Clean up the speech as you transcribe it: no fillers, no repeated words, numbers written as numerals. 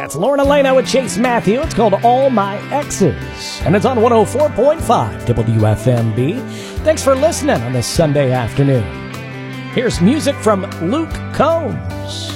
That's Lorna Leno with Chase Matthew. It's called All My Exes, and it's on 104.5 WFMB. Thanks for listening on this Sunday afternoon. Here's music from Luke Combs.